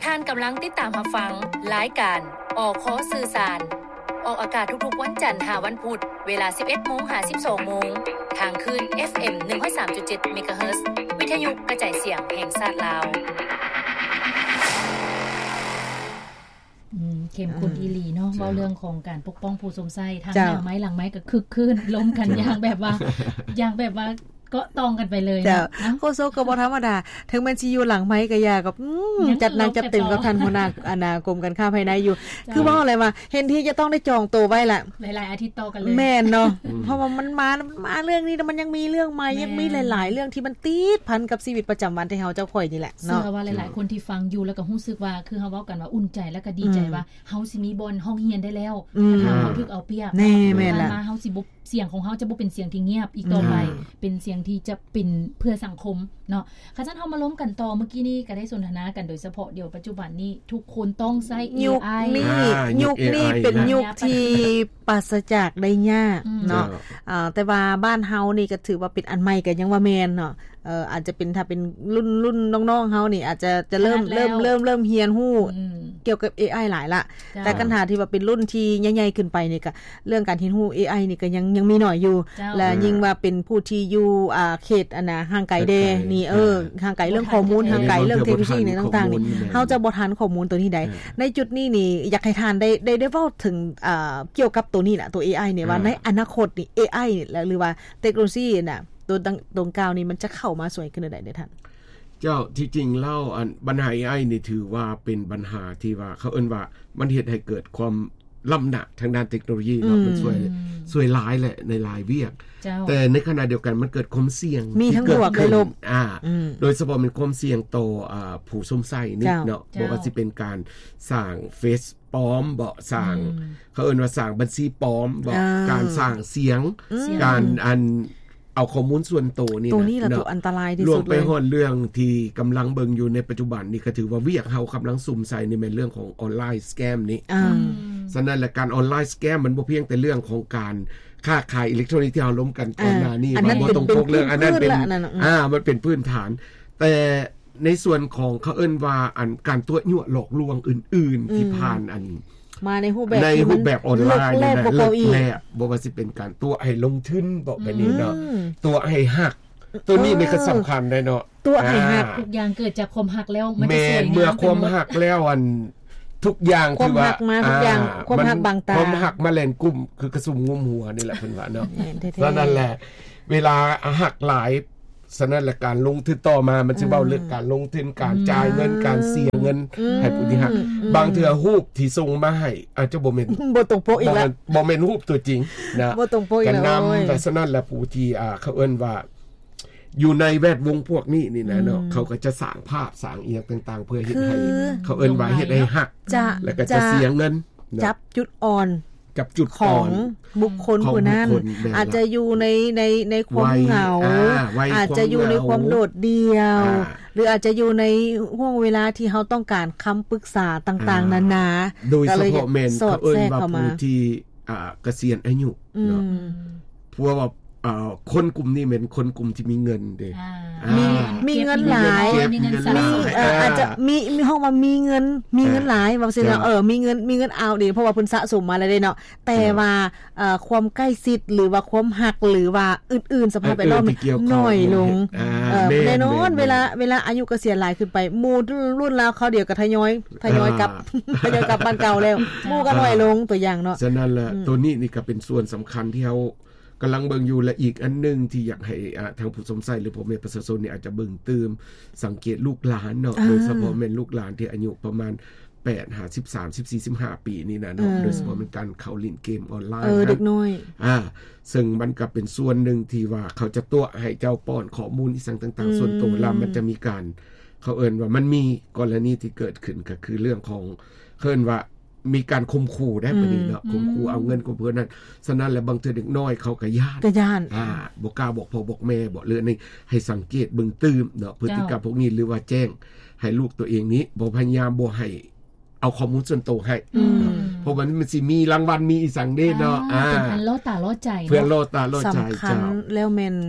ท่านกำลังติดตามรับฟังรายการอขสื่อสารออกอากาศทุกๆวันจันทร์วันพุธเวลา 11:00 น. ถึง 12:00 น. ทางคลื่น FM 103.7 เมกะเฮิรตซ์วิทยุกระจายเสียงแห่งชาติลาวเข้มข้นอีหลีเนาะเว้าเรื่องของการปกป้องผู้สมไส้ทางหน้าไม้หลังไม้ก็คึกคืนล้มกันอย่างแบบว่าก็ต้องกันไปเลยนะโคโซก็บ่ธรรมดาถึงแม้สิอยู่หลังไม้ก็อย่ากับจัดหนักจัดเต็มกับท่านหัวหน้าอกรมการค้าภายในอยู่คือว่าอะไรมาเห็นที่จะต้องได้จองตัวไว้ล่ะหลายๆอาทิตย์ต่อกันเลยแม่นเนาะเพราะว่ามันมาเรื่องนี้มันยังมีเรื่องใหม่ยังมีหลายๆเรื่องที่มันติดพันกับชีวิตประจำวันที่เฮาเจ้าข่อยนี่แหละเนาะเชื่อว่าหลายๆคนที่ฟังอยู่แล้วก็รู้สึกว่าคือเฮาเว้ากันว่าอุ่นใจแล้วก็ดีใจว่าเฮาสิมีบ่อนห้องเรียนได้แล้วถ้าเฮาถูกเอาเปรียบแน่แม่นล่ะมาเฮาสิบ่เสียงของเฮาจะบ่เป็นเสียงที่เงียบอีกต่อไปเป็นเสียงที่จะเป็นเพื่อสังคมเนาะคันซั่นเฮามาล้มกันต่อเมื่อกี้นี้ก็ได้สนทนากันโดยเฉพาะเดี๋ยวปัจจุบันนี้ทุกคนต้องใช้ AI ยุคนี้เป็นยุคที่ปราศจากได้ยากเนาะแต่ว่าบ้านเฮานี่ก็ถือว่าเป็นอันใหม่ก็ยังว่าแม่นเนาะอาจจะเป็นถ้าเป็นรุ่นน้องๆเฮานี่อาจจะเริ่มเฮียนฮู้เกี่ยวกับ AI หลายละแต่ปัญหาที่ว่าเป็นรุ่นที่ใหญ่ๆขึ้นไปนี่ก็เรื่องการเรียนรู้ AI นี่ก็ยังมีหน่อยอยู่และยิ่งว่าเป็นผู้ที่อยู่เขตห่างไกลเด้นี่ห่างไกลเรื่องข้อมูลห่างไกลเรื่องเทคโนโลยีในต่างๆนี่เฮาจะบ่ทันข้อมูลตัวนี้ได้ในจุดนี้นี่อยากให้ท่านได้เว้าถึงเกี่ยวกับตัวนี้น่ะตัว AI เนี่ยว่าในอนาคตนี่ AI หรือว่าเทคโนโลยีน่ะตัวตรงกลางนี่มันจะเข้ามาสวยขึ้นได้ท่านเจ้าที่จริงเล่าปัญหา AI นี่ถือว่าเป็นปัญหาที่ว่าเขาเอิ้นว่ามันเฮ็ดให้เกิดความล้ำหน้าทางด้านเทคโนโลยีเนาะมันช่วยหลายแหละในหลายเวียกแต่ในขณะเดียวกันมันเกิดความเสี่ยงมีทั้งบวกและลบโดยเฉพาะเป็นความเสี่ยงต่อผู้สมไส้นี่เนาะบ่ว่าสิเป็นการสร้างเฟซปลอมบ่สร้างเขาเอิ้นว่าสร้างบัญชีปลอมบ่การสร้างเสียงการเอาข้อมูลส่วนตัวนี่ตัวนี้ล่ะตัวอันตรายที่สุดเลยรวมไปฮอดเรื่องที่กำลังเบิ่งอยู่ในปัจจุบันนี่ก็ถือว่าเวียกเฮากำลังซุ่มใส่ในเรื่องของออนไลน์สแกมนี้ฉะนั้นแหละการออนไลน์สแกมมันบ่เพียงแต่เรื่องของการค้าขายอิเล็กทรอนิกส์ที่เฮาล้มกันก่อนหน้านี้บ่ต้องพกเรื่องอันนั้นเป็นมันเป็นพื้นฐานแต่ในส่วนของเขาเอิ้นว่าการตัวยั่วหลอกลวงอื่นๆที่ผ่านมาในรูปแบบออนไลน์นี่นะแลกบ่ว่าสิเป็นการตัวให้ลงทุนบ่แบบนี้เนาะตัวให้หักตัวนี้นี่ก็สำคัญได้เนาะตัวให้หักทุกอย่างเกิดจากความหักแล้วมันจะสวยงามเมื่อความหักแล้วทุกอย่างคือว่าทุกอย่างความหักบางตาความหักมาเล่นกลุ่มคือกระสุมงุมหัวนี่แหละเพิ่นว่าเนาะเพราะนั่นแหละเวลาหักหลายฉะนั้นแหละการลงทุนต่อมามันสิเว้าเรื่องการลงทุนการจ่ายเงินการเสียเงินให้ผู้ที่หักบางเทื่อรูปที่ส่งมาให้อาจจะบ่แม่นบ่ตรงปกอีกแล้วบ่แม่นรูปตัวจริงนะบ่ตรงปกอีกแล้วกันนำแต่ฉะนั้นแหละผู้ที่เขาเอิ้นว่าอยู่ในแวดวงพวกนี้นี่นะเนาะเขาก็จะสร้างภาพสร้างอีหยังต่างๆเพื่อเฮ็ดให้เขาเอิ้นว่าเฮ็ดให้หักแล้วก็จะเสียเงินจับจุดอ่อนกับจุดของบุคคลผู้นั้นอาจจะอยู่ในความเหงาอาจจะอยู่ในความโดดเดี่ยวหรืออาจจะอยู่ในห่วงเวลาที่เฮาต้องการคำปรึกษาต่างๆนานาโดยเฉพาะแม่นเขาเอิ้นว่าผู้ที่เกษียณอายุเนาะเพราะว่าคนกลุ่มนี้เป็นคนกลุ่มที่มีเงินเด้มีเงินหลายอาจจะมีห้องว่ามีเงินหลายว่าซั่นแล้วมีเงินเอาดิเพราะว่าเพิ่นสะสมมาแล้วเด้เนาะแต่ว่าความใกล้ชิดหรือว่าความฮักหรือว่าอื่นๆสภาพแวดล้อมน้อยลงแน่นอนเวลาอายุเกษียณหลายขึ้นไปหมู่รุ่นแล้วเขาเดี๋ยวก็ทยอยกลับบ้านเก่าแล้วหมู่ก็น้อยลงตัวอย่างเนาะฉะนั้นแหละตัวนี้นี่ก็เป็นส่วนสำคัญที่เฮากำลังเบิ่งอยู่และอีกอันนึงที่อยากให้ทางผู้สมไส้หรือพ่อแม่ประชาชนนี่อาจจะเบิ่งตื่มสังเกตลูกหลานเนาะโดยเฉพาะแม่นลูกหลานที่อายุประมาณ8 13 14 15ปีนี่นะเนาะโดยเฉพาะเป็นการเข้าเล่นเกมออนไลน์เด็กน้อยซึ่งมันก็เป็นส่วนหนึ่งที่ว่าเขาจะตัวให้เจ้าป้อนข้อมูลอีสังต่างๆส่วนตัวแล้วมันจะมีการเขาเอิ้นว่ามันมีกรณีที่เกิดขึ้นก็คือเรื่องของเอิ้นว่ามีการข่มขู่ได้ปะนี่เนาะข่มขู่เอาเงินของเพิ่นนั้นฉะนั้นแล้วบางเทื่อเด็กน้อยเขาก็ย้านบ่กล้าบอกพ่อบอกแม่บอกเรื่องนี้ให้สังเกตเบิ่งตื่มเนาะพฤติกรรมพวกนี้หรือว่าแจ้งให้ลูกตัวเองนี้บ่พยายามบ่ให้เอาข้อมูลส่วนตัวให้เพราะมันสิมีรางวัลมีอีสังเด้เนาะเป็นพันล่อตาล่อใจเพื่อล่อตาล่อใจเจ้าสำคัญแล้วแม่น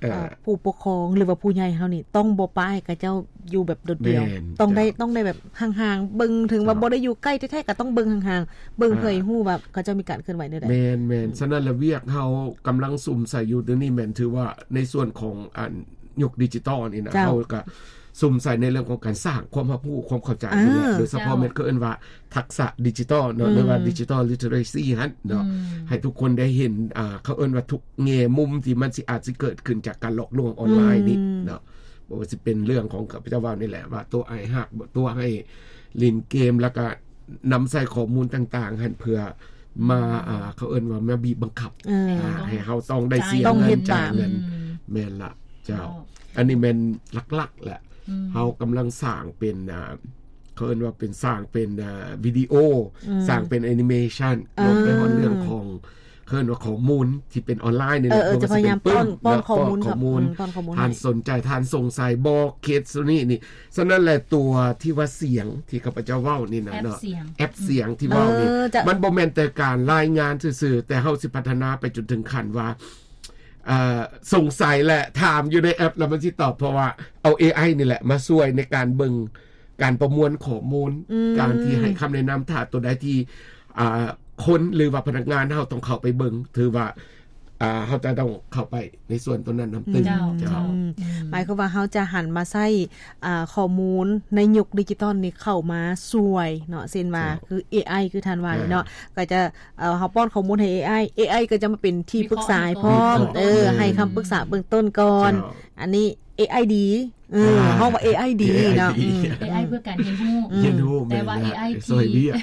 ผู้ปกครองหรือว่าผู้ใหญ่เฮานี่ต้องบ่ปาให้กับเจ้าอยู่แบบโดดเดี่ยวต้องได้แบบห่างๆเบิ่งถึงว่าบ่ได้อยู่ใกล้แท้ๆก็ต้องเบิ่งห่างๆเบิ่งเพื่อให้ฮู้ว่าเขาจะมีการเคลื่อนไหวได้ใดแม่นๆฉะนั้นแล้วเวียกเฮากำลังซุ่มใส่อยู่ตัวนี้แม่นถือว่าในส่วนของยุคดิจิตอลนี่นะเฮาก็ซุ่มใส่ในเรื่องของการสร้างความรู้ความเข้าใจโดยเฉพาะแม่นคือเอิ้นว่าทักษะดิจิตอลเนาะหรือว่าดิจิตอลลิเทเรซีหั่นเนาะให้ทุกคนได้เห็นเขาเอิ้นว่าทุกแง่มุมที่มันสิอาจสิเกิดขึ้นจากการหลอกลวงออนไลน์นี่เนาะบ่ว่าสิเป็นเรื่องของกับพระเจ้าว่านี่แหละว่าตัวไอ้ฮักตัวให้เล่นเกมแล้วก็นำใส่ข้อมูลต่างๆหั่นเพื่อมาเขาเอิ้นว่ามาบีบบังคับให้เฮาต้องได้เสียเงินจ่ายเงินแม่นล่ะเจ้าอันนี้แม่นหลักๆแหละเฮากำลังสร้างเป็นเขาเรียกว่าเป็นสร้างเป็นวิดีโอสร้างเป็นแอนิเมชันลงไปในเรื่องของเขาเรียกว่าข้อมูลที่เป็นออนไลน์นี่แหละจะพยายามป้อนข้อมูลท่านสนใจท่านสงสัยบอกเคสนี่ฉะนั้นแหละตัวที่ว่าเสียงที่ข้าพเจ้าเว้านี่นะเนาะแอปเสียงที่เว้านี่มันบ่แม่นแต่การรายงานซื่อๆแต่เฮาสิพัฒนาไปจนถึงขั้นว่าสงสัยแหละถามอยู่ในแอปแล้วมันสิตอบเพราะว่าเอา AI นี่แหละมาช่วยในการเบิ่งการประมวลข้อมูลการที่ให้คำแนะนำถ้าตัวใดที่คนหรือว่าพนักงานเฮาต้องเข้าไปเบิ่งถือว่าเฮาจะต้องเข้าไปในส่วนตัวนั้นนำตึงหมายความว่าเฮาจะหันมาใช้ข้อมูลในยุคดิจิทัลนี่เข้ามาช่วยเนาะเช่นว่าคือ AI คือท่านว่าเนาะก็จะเฮาป้อนข้อมูลให้ AI ก็จะมาเป็นที่ปรึกษาพร้อมให้คำปรึกษาเบื้องต้นก่อนอันนี้ AI ดีเฮาว่า AI ดีเนาะ AI เพื่อการเรียนรู้แต่ว่า AI ที่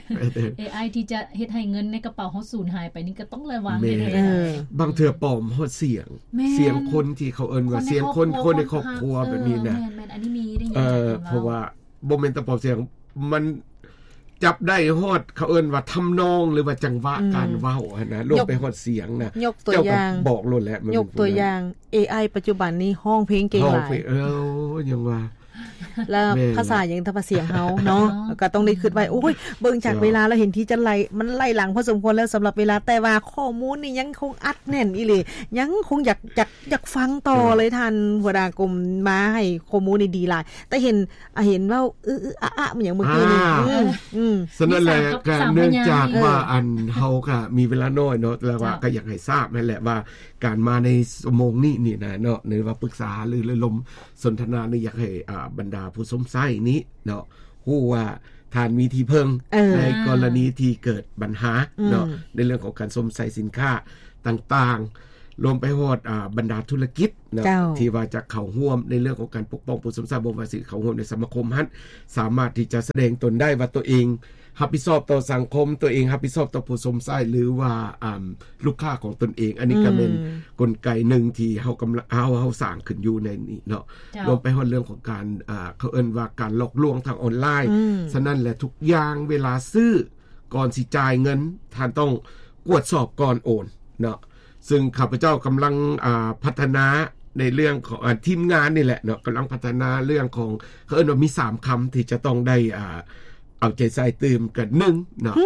AI ที่จะเฮ็ดให้เงินในกระเป๋าเฮาสูญหายไปนี่ก็ต้องระวังให้บางเทื่อปลอมฮอดเสียงคนที่เขาเอิ้นว่าเสียงคนในครอบครัวแบบนี้นะแม่นอันนี้มีได้ยินเพราะว่าบ่แม่นแต่ปลอมเสียงมันจับได้ฮอดเขาเอิ้นว่าทำนองหรือว่าจังหวะการเว้านะรวมไปฮอดเสียงนะยกตัวอย่างบอกโลดแล้วยกตัวอย่าง AI ปัจจุบันนี้ร้องเพลงเก่งหลายยังว่าแล้วภาษาอย่างทำเสียงเฮาเนาะก็ต้องได้คิดไว้โอ้ยเบิ่งจากเวลาแล้วเห็นที่จะมันไล่หลังพอสมควรแล้วสำหรับเวลาแต่ว่าข้อมูลนี่ยังคงอัดแน่นอีหลียังคงอยากฟังต่อเลยท่านหัวหน้ากรมมาให้ข้อมูลนี่ดีหลายแต่เห็นว่ามันอย่างเมื่อกี้นี่ฉะนั้นแหละการเนื่องจากว่าอันเฮาก็มีเวลาน้อยเนาะแล้วว่าก็อยากให้ทราบนั่นแหละว่าการมาในชั่วโมงนี้นะเนาะในว่าปรึกษาหรือลมสนทนานี่อยากให้บรรดาผู้สมไส้นี้เนาะฮู้ว่าทานมีที่เพิ่งในกรณีที่เกิดปัญหาเนาะในเรื่องของการสมไส้สินค้าต่างๆรวมไปฮอดบรรดาธุรกิจเนาะที่ว่าจะเข้าร่วมในเรื่องของการปกป้องผู้สมไส้บ่ว่าสิเข้าร่วมในสมาคมหั้นสามารถที่จะแสดงตนได้ว่าตัวเองรับผิดชอบต่อสังคมตัวเองรับผิดชอบต่อผู้สมไส้หรือว่าลูกค้าของตนเองอันนี้ก็เป็นกลไกหนึ่งที่เฮากำลังเฮาสร้างขึ้นอยู่ในนี้เนาะรวมไปฮอดเรื่องของการเขาเอิ้นว่าการหลอกลวงทางออนไลน์ฉะนั้นแหละทุกอย่างเวลาซื้อก่อนสิจ่ายเงินท่านต้องตรวจสอบก่อนโอนเนาะซึ่งข้าพเจ้ากำลังพัฒนาในเรื่องของทีมงานนี่แหละเนาะกำลังพัฒนาเรื่องของเขาเอิ้นว่ามี3คำที่จะต้องได้เอาใจใส่ตื่มกัน1เนาะ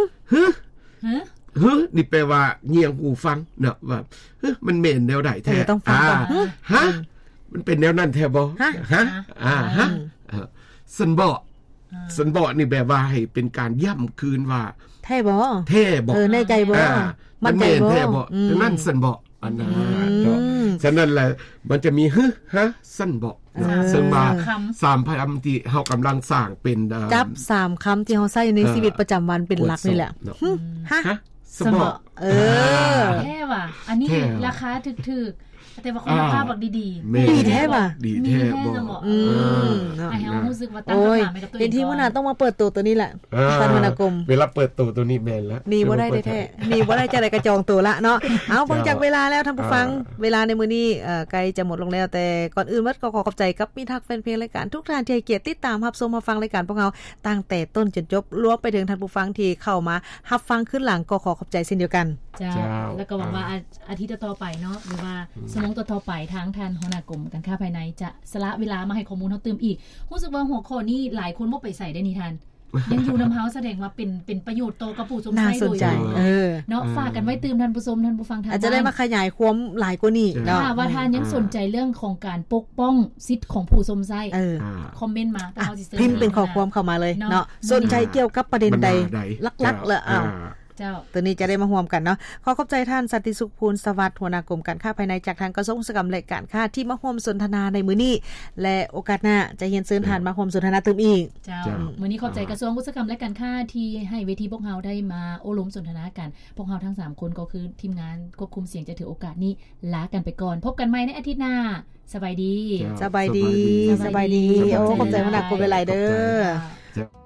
นี่แปลว่าเงียงหูฟังเนาะว่ามันแม่นแนวใดแท้ฮะมันเป็นแนวนั้นแท้บ่ฮะสันบ่นี่แบบว่าให้เป็นการย้ำคืนว่าแท้บ่แน่ใจบ่มันแม่นแท้บ่ดังนั้นสันบ่อันนั้นเนาะฉะนั้นแหละมันจะมีสันบ่ซึ่งมา3คำที่เฮากำลังสร้างเป็นจับ3คำที่เฮาใช้ในชีวิตประจำวันเป็นหลักนี่แหละสมอแท้ว่ะอันนี้ราคาถูกๆแต่ว่าคุณภาพบักดีดีแท้ว่ะดีแท้บ่ให้เฮารู้สึกว่าตั้งคำถามให้กับตัวเองเป็นที่มื้อหน้าต้องมาเปิดตัวนี้แหละท่านวรรณกรมเวลาเปิดตัวนี้แม่นแล้วนี่บ่ได้แท้นี่บ่ได้จะได้กระจองตัวละเนาะเอาเบิ่งจากเวลาแล้วท่านผู้ฟังเวลาในมื้อนี้ใกล้จะหมดลงแล้วแต่ก่อนอื่นวัดก็ขอขอบใจกับมิตรฮักแฟนเพลงรายการทุกท่านที่ให้เกียรติติดตามรับชมรับฟังรายการพวกเราตั้งแต่ต้นจนจบรวมไปถึงท่านผู้ฟังที่เข้ามารับฟังขึ้นหลังก็ขอขอบใจเช่นเดียวกันจ้าแล้วก็หวังว่าอาทิตย์ต่อไปเนาะหรือว่าสมองต่อไปทางท่านหัวหน้ากรมการค้าภายในจะสละเวลามาให้ข้อมูลเฮาเติมอีกรู้สึกว่าหัวข้อนี้หลายคนบ่ไปใส่ได้นี่ท่านยังอยู่นำเฮาแสดงว่าเป็นประโยชน์โตกับผู้ชมน่าสนใจเนาะฝากกันไว้ตื่มท่านผู้ชมท่านผู้ฟังทางบ้านอาจจะได้มาขยายความหลายกว่านี้เนาะว่าท่านยังสนใจเรื่องของการปกป้องสิทธิ์ของผู้ชมไส้คอมเมนต์มาเฮาสิพิมพ์เป็นข้อความเข้ามาเลยเนาะสนใจเกี่ยวกับประเด็นใดลักๆแล้วเจ้าตัวนี้จะได้มาร่วมกันเนาะขอบใจท่านสันติสุขภูลสวัสดิ์หัวหน้ากรมการค้าภายในจากทางกระทรวงอุตสาหกรรมและการค้าที่มาร่วมสนทนาในมื้อนี้และโอกาสหน้าจะเรียนเชิญท่านมาร่วมสนทนาเติมอีกเจ้ามื้อนี้ขอบใจกระทรวงอุตสาหกรรมและการค้าที่ให้เวทีพวกเราได้มาโอ้ล้มสนทนากันพวกเราทั้ง3คนก็คือทีมงานควบคุมเสียงจะถือโอกาสนี้ลากันไปก่อนพบกันใหม่ในอาทิตย์หน้าสบายดีสบายดีโอ้ขอบใจหัวหน้ากรมหลายๆเด้อ